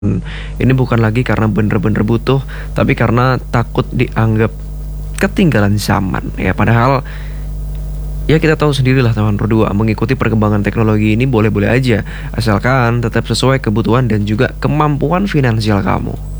Ini bukan lagi karena bener-bener butuh, tapi karena takut dianggap ketinggalan zaman. Ya, padahal ya kita tahu sendirilah teman berdua, mengikuti perkembangan teknologi ini boleh-boleh aja, asalkan tetap sesuai kebutuhan dan juga kemampuan finansial kamu.